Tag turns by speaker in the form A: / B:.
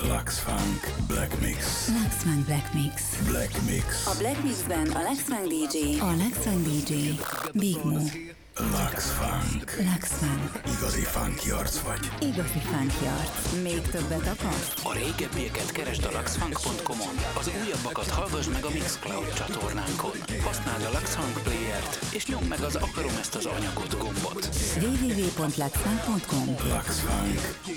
A: Lux Funk Black Mix.
B: Lux Funk Black Mix.
A: Black Mix.
B: A Black Mixben a Lux Funk DJ. A Lux Funk DJ. Big Mo.
A: Lux Funk.
B: Lux Funk.
A: Igazi funky arc vagy.
B: Igazi funky arc. Még többet akarsz?
C: A régebbieket keresd a luxfunk.com-on. Az újabbakat hallgass meg a Mixcloud csatornánkon. Használd a Lux Funk Player-t, és nyomd meg az akarom ezt az anyagot gombot.
B: www.luxfunk.com.
A: Lux Funk.